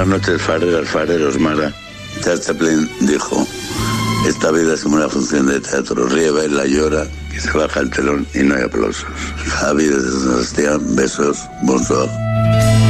Buenas noches, fareros, Mara. Charles Chaplin dijo: esta vida es como una función de teatro, ríe, baila, llora, que se baja el telón y no hay aplausos. Javi desde San Sebastián, besos, bonsoir.